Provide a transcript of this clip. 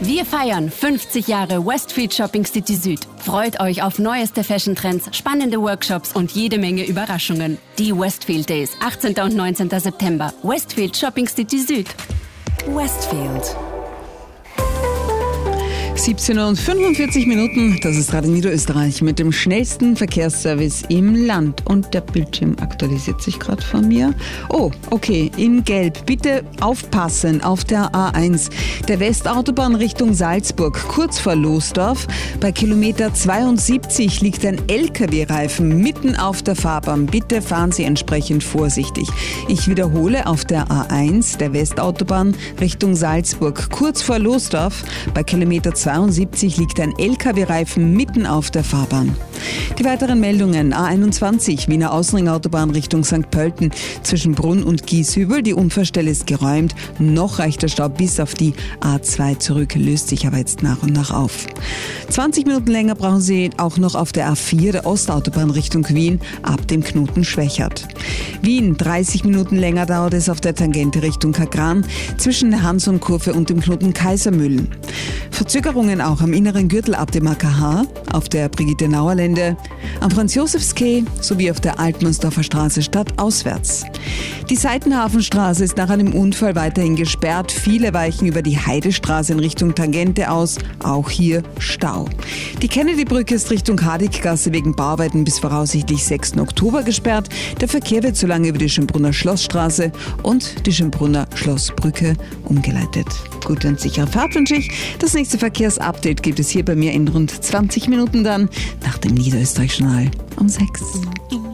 Wir feiern 50 Jahre Westfield Shopping City Süd. Freut euch auf neueste Fashion-Trends, spannende Workshops und jede Menge Überraschungen. Die Westfield Days, 18. und 19. September. Westfield Shopping City Süd. Westfield. 17:45, das ist Radio Niederösterreich mit dem schnellsten Verkehrsservice im Land. Und der Bildschirm aktualisiert sich gerade von mir. Oh, okay, in Gelb. Bitte aufpassen auf der A1, der Westautobahn Richtung Salzburg, kurz vor Losdorf. Bei Kilometer 72 liegt ein LKW-Reifen mitten auf der Fahrbahn. Bitte fahren Sie entsprechend vorsichtig. Ich wiederhole, auf der A1, der Westautobahn Richtung Salzburg, kurz vor Losdorf, bei Kilometer 72 liegt ein LKW-Reifen mitten auf der Fahrbahn. Die weiteren Meldungen: A21, Wiener Außenringautobahn Richtung St. Pölten, zwischen Brunn und Gieshübel. Die Unfallstelle ist geräumt. Noch reicht der Stau bis auf die A2 zurück, löst sich aber jetzt nach und nach auf. 20 Minuten länger brauchen Sie auch noch auf der A4, der Ostautobahn Richtung Wien, ab dem Knoten Schwächert. Wien, 30 Minuten länger dauert es auf der Tangente Richtung Kagran, zwischen der Hansonkurve und dem Knoten Kaisermühlen. Verzögerungen auch am inneren Gürtel ab dem AKH, auf der Brigitte-Nauer-Lände, am Franz-Josefs-Quai sowie auf der Altmannsdorfer Straße stadtauswärts. Die Seitenhafenstraße ist nach einem Unfall weiterhin gesperrt. Viele weichen über die Heidestraße in Richtung Tangente aus. Auch hier Stau. Die Kennedy-Brücke ist Richtung Hardeggasse wegen Bauarbeiten bis voraussichtlich 6. Oktober gesperrt. Der Verkehr wird so lange über die Schönbrunner Schlossstraße und die Schönbrunner Schlossbrücke umgeleitet. Gute und sichere Fahrt wünsche ich. Das nächste Verkehrsupdate gibt es hier bei mir in rund 20 Minuten dann nach dem Niederösterreich-Journal um 6.